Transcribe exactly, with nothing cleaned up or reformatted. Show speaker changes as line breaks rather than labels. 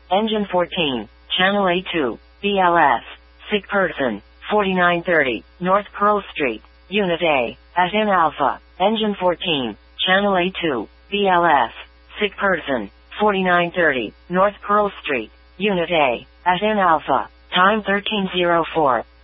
Engine fourteen, Channel A two, B L S, sick person, forty-nine thirty, North Pearl Street, Unit A, at in Alpha. Engine fourteen, Channel A two, B L S, sick person, forty-nine thirty, North Pearl Street, Unit A, at in Alpha. Time thirteen oh four.